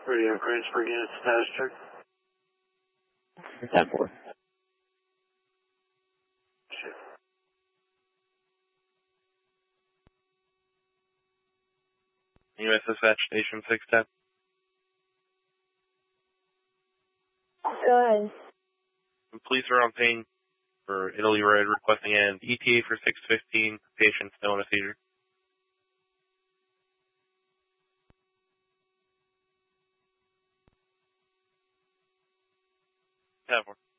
Radio Greensburg unit status check. 10-4. U.S. Dispatch Station 610. Go ahead. The police are on scene for Italy Road requesting an ETA for 6:15. Patient still in a seizure. 10-4.